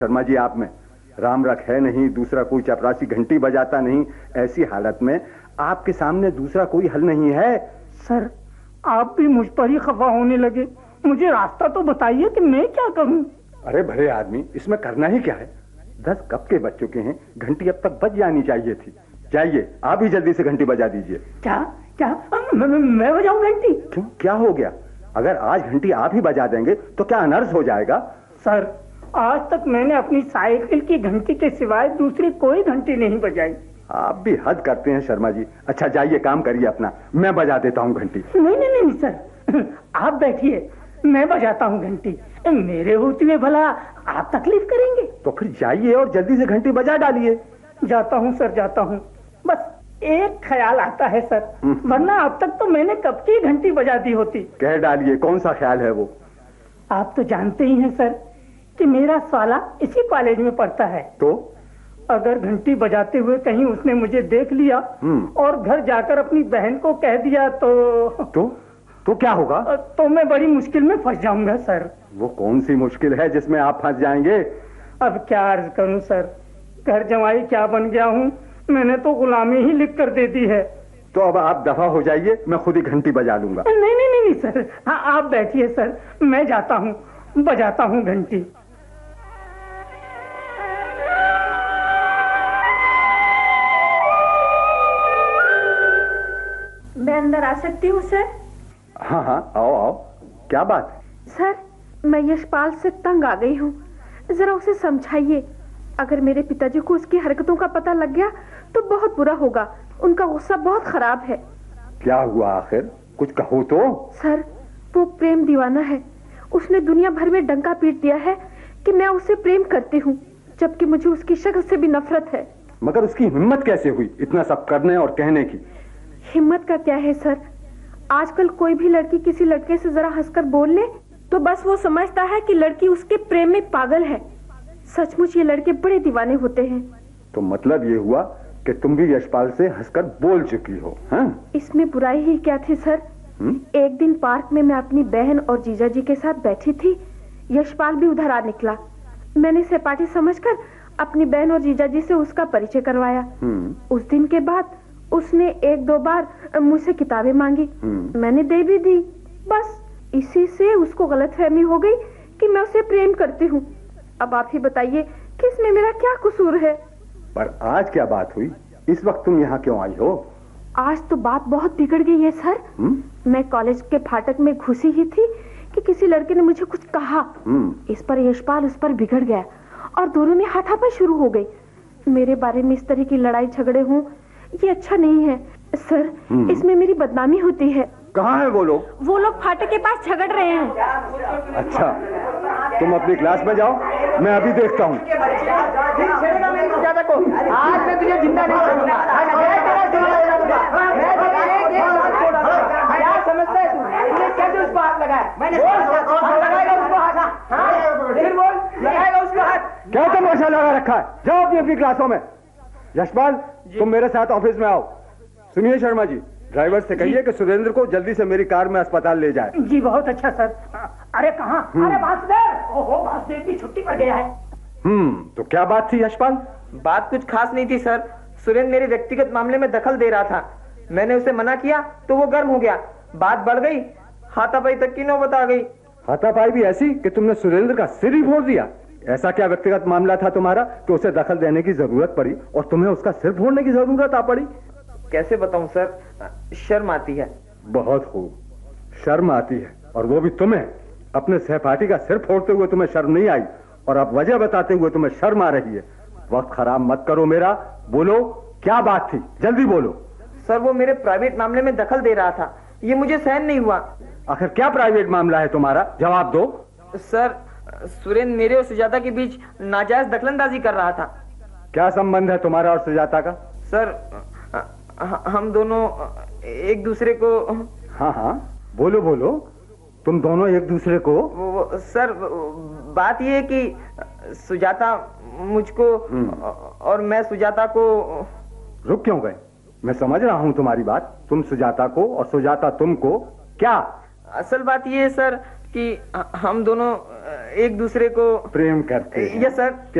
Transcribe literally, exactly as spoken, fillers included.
शर्मा जी, आप में राम रख है नहीं, दूसरा कोई चपरासी घंटी बजाता नहीं। ऐसी हालत में आपके सामने दूसरा कोई हल नहीं है। सर, आप भी मुझ पर ही खफा होने लगे। मुझे रास्ता तो बताइए कि मैं क्या करूं। अरे भले आदमी, इसमें करना ही क्या है? दस कब के बज चुके हैं, घंटी अब तक बज जानी चाहिए थी। जाइए, आप ही जल्दी से घंटी बजा दीजिए। क्या क्या मैं, मैं बजाऊं घंटी? क्यों, क्या हो गया? अगर आज घंटी आप ही बजा देंगे तो क्या अनर्थ हो जाएगा? सर, आज तक मैंने अपनी साइकिल की घंटी के सिवाय दूसरी कोई घंटी नहीं बजाई। आप भी हद करते हैं शर्मा जी। अच्छा जाइए, काम करिए अपना, मैं बजा देता हूँ घंटी। नहीं नहीं नहीं सर, आप बैठिए, मैं बजाता हूँ घंटी। मेरे होते हुए भला आप तकलीफ करेंगे? तो फिर जाइए और जल्दी से घंटी बजा डालिए। जाता हूँ सर, जाता हूँ। बस एक ख्याल आता है सर, वरना अब तक तो मैंने कब की घंटी बजा दी होती। कह डालिए, कौन सा ख्याल है वो? आप तो जानते ही हैं सर कि मेरा साला इसी कॉलेज में पढ़ता है। तो अगर घंटी बजाते हुए कहीं उसने मुझे देख लिया और घर जाकर अपनी बहन को कह दिया तो तो तो क्या होगा? तो मैं बड़ी मुश्किल में फंस जाऊंगा सर। वो कौन सी मुश्किल है जिसमें आप फंस जाएंगे? अब क्या अर्ज करूं सर, घर जमाई क्या बन गया हूँ, मैंने तो गुलामी ही लिख कर दे दी है। तो अब आप दफा हो जाइए, मैं खुद ही घंटी बजा लूंगा। नहीं नहीं नहीं, नहीं सर, हाँ आप बैठिए सर, मैं जाता हूँ, बजाता हूँ घंटी। मैं अंदर आ सकती हूँ सर? हाँ हाँ, आओ आओ। क्या बात? सर, मैं यशपाल से तंग आ गई हूँ, जरा उसे समझाइए। अगर मेरे पिताजी को उसकी हरकतों का पता लग गया तो बहुत बुरा होगा। उनका गुस्सा बहुत खराब है। क्या हुआ आखिर, कुछ कहो तो। सर, वो प्रेम दीवाना है। उसने दुनिया भर में डंका पीट दिया है कि मैं उसे प्रेम करती हूँ, जबकि मुझे उसकी शक्ल से भी नफरत है। मगर उसकी हिम्मत कैसे हुई इतना सब करने और कहने की? हिम्मत का क्या है सर, आजकल कोई भी लड़की किसी लड़के से जरा हंसकर बोल ले तो बस वो समझता है कि लड़की उसके प्रेम में पागल है। सचमुच ये लड़के बड़े दीवाने होते हैं। तो मतलब ये हुआ कि तुम भी यशपाल से हंसकर बोल चुकी हो? हाँ? इसमें बुराई ही क्या थी सर? हुँ? एक दिन पार्क में मैं अपनी बहन और जीजा जी के साथ बैठी थी। यशपाल भी उधर आ निकला। मैंने सहपाठी समझकर अपनी बहन और जीजा जी से उसका परिचय करवाया। उस दिन के बाद उसने एक दो बार मुझसे किताबें मांगी, मैंने दे भी दी। बस इसी से उसको गलतफहमी हो गई कि मैं उसे प्रेम करती हूँ। अब आप ही बताइए कि इसमें मेरा क्या कसूर है? पर आज क्या बात हुई? इस वक्त तुम यहाँ क्यों आई हो? आज तो बात बहुत बिगड़ गई है सर। हुँ? मैं कॉलेज के फाटक में घुसी ही थी कि किसी लड़के ने मुझे कुछ कहा। इस पर यशपाल उस पर बिगड़ गया और दोनों में हाथापाई शुरू हो गई। मेरे बारे में इस तरह की लड़ाई झगड़े हों, ये अच्छा नहीं है सर। इसमें मेरी बदनामी होती है। कहाँ है वो लोग? वो लोग फाटक के पास झगड़ रहे हैं। अच्छा, तुम अपनी क्लास में जाओ, मैं अभी देखता हूँ। आज मैं तुझे जिंदा नहीं छोड़ूंगा। क्या समझता है तू? तूने कैसे उसको हाथ लगाया? मैंने लगाएगा उसको हाथ। फिर बोल, लगाएगा उसको हाथ। क्या तमाशा लगा रखा है? जाओ अपनी अपनी क्लासों में। यशपाल, तुम मेरे साथ ऑफिस में आओ। सुनिए शर्मा जी, ड्राइवर से कहिए कि सुरेंद्र को जल्दी से मेरी कार में अस्पताल ले जाए। जी बहुत अच्छा सर। अरे कहाँ? अरे वासुदेव, ओहो वासुदेव की छुट्टी पर गया है। हम्म तो क्या बात थी यशपाल? बात कुछ खास नहीं थी सर। सुरेंद्र मेरे व्यक्तिगत मामले में दखल दे रहा था। मैंने उसे मना किया तो वो गर्म हो गया। बात बढ़ गई, हाथापाई तक की नौबत आ गई। हाथापाई भी ऐसी कि तुमने सुरेंद्र का सिर ही फोड़ दिया? ऐसा क्या व्यक्तिगत मामला था तुम्हारा कि उसे दखल देने की जरूरत पड़ी और तुम्हें उसका सिर फोड़ने की जरूरत आ पड़ी? कैसे बताऊं सर, शर्म आती है। बहुत खूब, शर्म आती है, और वो भी तुम्हें। अपने सहपाठी का सिर फोड़ते हुए तुम्हें शर्म नहीं आई, और अब वजह बताते हुए तुम्हें शर्म आ रही है। वक्त खराब मत करो मेरा। बोलो, क्या बात थी? जल्दी बोलो। सर, वो मेरे प्राइवेट मामले में दखल दे रहा था, ये मुझे सहन नहीं हुआ। आखिर क्या प्राइवेट मामला है तुम्हारा? जवाब दो। सर, सुरेंद्र मेरे और सुजाता के बीच नाजायज दखलंदाजी कर रहा था। क्या संबंध है तुम्हारा और सुजाता का? सर, हम दोनों एक दूसरे को। हाँ हाँ बोलो बोलो, तुम दोनों एक दूसरे को? वो, सर, बात ये है कि सुजाता मुझको और मैं सुजाता को। रुक क्यों गए? मैं समझ रहा हूँ तुम्हारी बात। तुम सुजाता को और सुजाता तुमको। क्या? असल बात ये है सर कि हम दोनों एक दूसरे को प्रेम करते हैं। Yes sir.